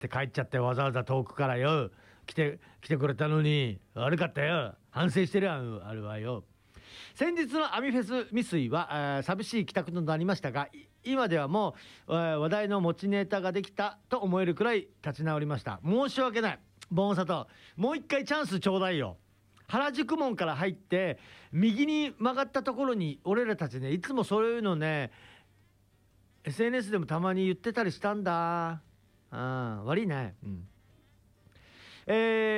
って帰っちゃって、わざわざ遠くからよ来てくれたのに悪かったよ、反省してるやんあれはよ。先日のアミフェス未遂は寂しい帰宅となりましたが、今ではもう話題の持ちネタができたと思えるくらい立ち直りました。申し訳ないボンサト、もう一回チャンスちょうだいよ。原宿門から入って右に曲がったところに俺らたちね、いつもそういうのね SNS でもたまに言ってたりしたんだ。悪いね。